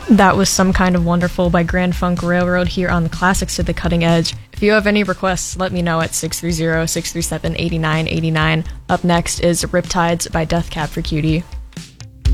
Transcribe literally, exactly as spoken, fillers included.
That was Some Kind of Wonderful by Grand Funk Railroad here on the Classics to the Cutting Edge. If you have any requests, let me know at six three zero, six three seven, eight nine eight nine. Up next is Riptides by Death Cab for Cutie.